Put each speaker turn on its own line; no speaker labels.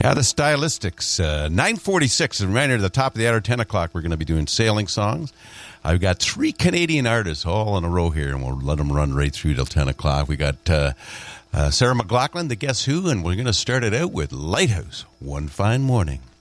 Yeah, the Stylistics. 9:46, and right near the top of the hour, 10 o'clock, we're going to be doing sailing songs. I've got 3 Canadian artists all in a row here, and we'll let them run right through till 10 o'clock. We got Sarah McLachlan, the Guess Who, and we're going to start it out with Lighthouse, One Fine Morning.